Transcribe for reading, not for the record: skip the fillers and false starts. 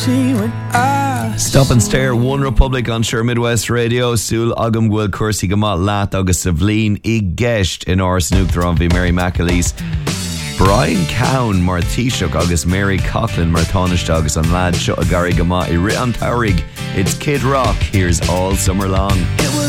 Stop and Stare, One Republic on Sure Midwest Radio. Sul agam gwil cursi gamat lat agus savlin I gesht in oras nuchtron vi Mary McAleese. Brian Cowan mar Taoiseach agus Mary Coughlin mar Tánaiste agus an lad seo a gari gamat I rit an taurig. It's Kid Rock. Here's All Summer Long.